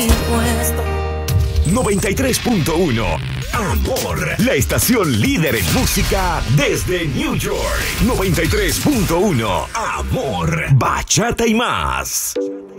impuesto. 93.1 Amor, la estación líder en música desde New York. 93.1 Amor, bachata y más.